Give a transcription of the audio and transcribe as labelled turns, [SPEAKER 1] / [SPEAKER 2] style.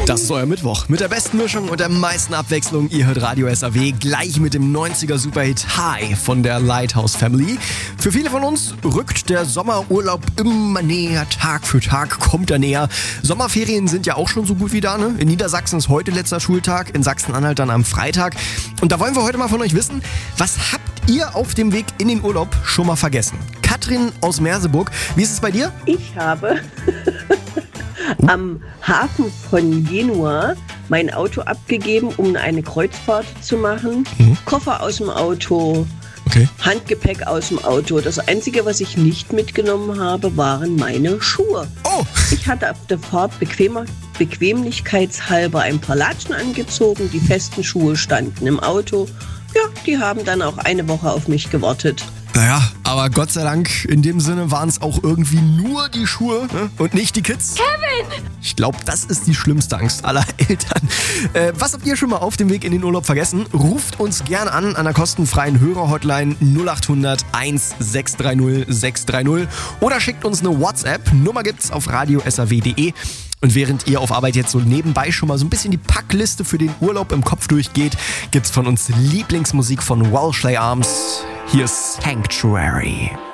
[SPEAKER 1] Das ist euer Mittwoch. Mit der besten Mischung und der meisten Abwechslung. Ihr hört Radio SAW gleich mit dem 90er Superhit High von der Lighthouse Family. Für viele von uns rückt der Sommerurlaub immer näher. Tag für Tag kommt er näher. Sommerferien sind ja auch schon so gut wie da, ne? In Niedersachsen ist heute letzter Schultag, in Sachsen-Anhalt dann am Freitag. Und da wollen wir heute mal von euch wissen, was habt ihr auf dem Weg in den Urlaub schon mal vergessen? Katrin aus Merseburg, wie ist es bei dir?
[SPEAKER 2] Ich habe am Hafen von Genua mein Auto abgegeben, um eine Kreuzfahrt zu machen. Koffer aus dem Auto, Handgepäck aus dem Auto. Das Einzige, was ich nicht mitgenommen habe, waren meine Schuhe.
[SPEAKER 1] Oh!
[SPEAKER 2] Ich hatte auf der Fahrt bequemlichkeitshalber ein paar Latschen angezogen. Die festen Schuhe standen im Auto. Ja, die haben dann auch eine Woche auf mich gewartet.
[SPEAKER 1] Naja, aber Gott sei Dank, in dem Sinne waren es auch irgendwie nur die Schuhe, ne? Und nicht die Kids.
[SPEAKER 3] Kevin!
[SPEAKER 1] Ich glaube, das ist die schlimmste Angst aller Eltern. Was habt ihr schon mal auf dem Weg in den Urlaub vergessen? Ruft uns gerne an der kostenfreien Hörer-Hotline 0800 1630 630 oder schickt uns eine WhatsApp. Nummer gibt's auf radiosaw.de. Und während ihr auf Arbeit jetzt so nebenbei schon mal so ein bisschen die Packliste für den Urlaub im Kopf durchgeht, gibt's von uns Lieblingsmusik von Welsh Arms. Hier ist Sanctuary.